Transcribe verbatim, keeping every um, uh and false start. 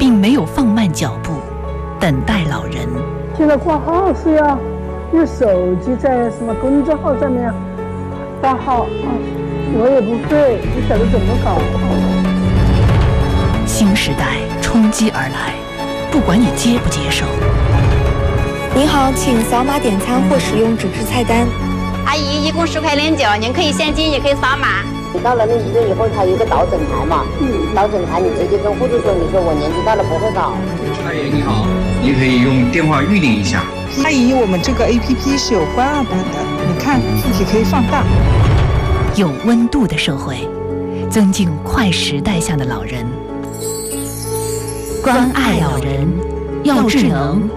并没有放慢脚步，等待老人。 现在挂号是要用手机在什么公众号上面挂号啊，我也不会，不晓得怎么搞。 新时代冲击而来，不管你接不接受。 您好，请扫码点餐或使用纸质菜单。 阿姨，一共十块零九，您可以现金，也可以扫码。 你到了那医院以后，它有个导诊台嘛，嗯，导诊台你直接跟护士说，你说我年纪大了不会搞。 阿姨你好，你可以用电话预定一下。 阿姨，我们这个 A P P 是有关二版的，你看字体可以放大。 有温度的社会，增进快时代下的老人。关爱老人，要智能。